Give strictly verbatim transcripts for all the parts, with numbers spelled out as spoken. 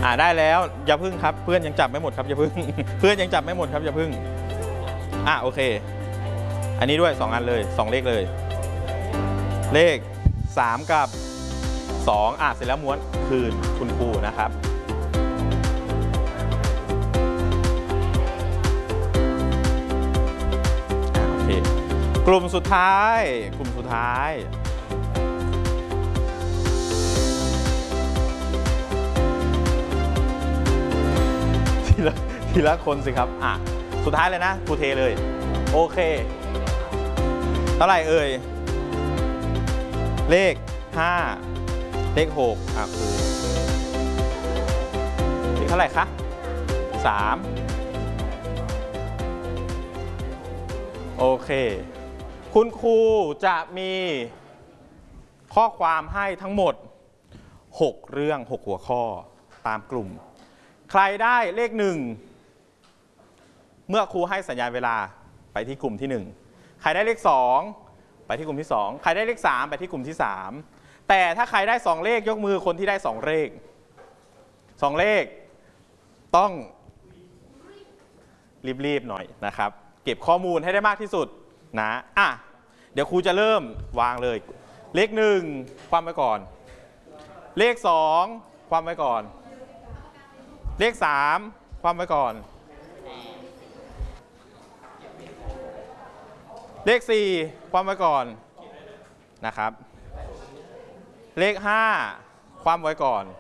อ่าได้แล้วอย่าพึ่งครับเพื่อนยังจับไม่หมดครับอย่าพึ่งเพื่อนยังจับไม่หมดครับอย่าพึ่งอ่ะโอเคอันนี้ด้วยสองอันเลยสองเลขเลยเลขสามกับสองอ่ะเสร็จแล้วม้วนคืนคุณครูนะครับโอเคกลุ่มสุดท้ายกลุ่มสุดท้ายทีละทีละคนสิครับอ่ะสุดท้ายเลยนะครูเทเลยโอเคเท่าไหร่เอ่ยเลขห้าเลขหกอ่ะครูเลขเท่าไหร่คะสามโอเคคุณครูจะมีข้อความให้ทั้งหมดหกเรื่องหกหัวข้อตามกลุ่มใครได้เลขหนึ่งเมื่อครูให้สัญญาณเวลาไปที่กลุ่มที่หนึ่งใครได้เลขสองไปที่กลุ่มที่สองใครได้เลขสามไปที่กลุ่มที่สามแต่ถ้าใครได้สองเลขยกมือคนที่ได้สองเลขสองเลขต้องรีบๆหน่อยนะครับเก็บข้อมูลให้ได้มากที่สุดนะอ่ะเดี๋ยวครูจะเริ่มวางเลยเลขหนึ่งความไว้ก่อนเลขสองความไว้ก่อนเลขสามความไว้ก่อนเลขสี่ความไว้ก่อนนะครับเลขห้าความไว้ก่อน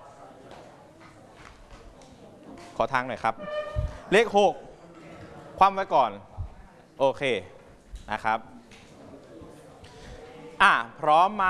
ขอทางหน่อยครับเลขหกความไว้ก่อนโอเคนะครับอ่ะพร้อมไหม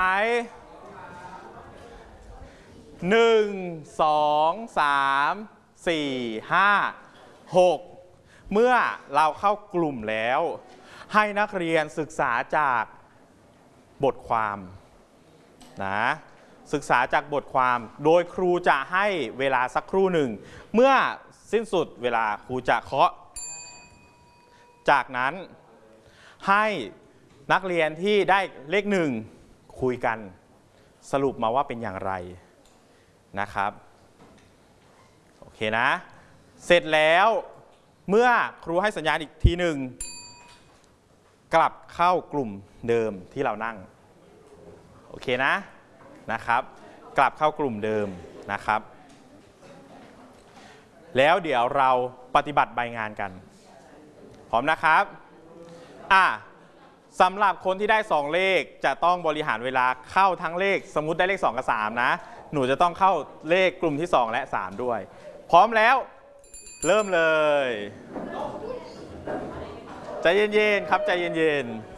หนึ่งสองสามสี่ห้าหกเมื่อเราเข้ากลุ่มแล้วให้นักเรียนศึกษาจากบทความนะศึกษาจากบทความโดยครูจะให้เวลาสักครู่หนึ่งเมื่อสิ้นสุดเวลาครูจะเคาะจากนั้นให้นักเรียนที่ได้เลขหนึ่งคุยกันสรุปมาว่าเป็นอย่างไรนะครับโอเคนะเสร็จแล้วเมื่อครูให้สัญญาณอีกทีหนึ่งกลับเข้ากลุ่มเดิมที่เรานั่งโอเคนะนะครับกลับเข้ากลุ่มเดิมนะครับแล้วเดี๋ยวเราปฏิบัติใบงานกันพร้อมนะครับอ่ะสำหรับคนที่ได้สองเลขจะต้องบริหารเวลาเข้าทั้งเลขสมมุติได้เลขสองกับสามนะหนูจะต้องเข้าเลขกลุ่มที่สองและสามด้วยพร้อมแล้วเริ่มเลยใจเย็นๆครับใจเย็นๆ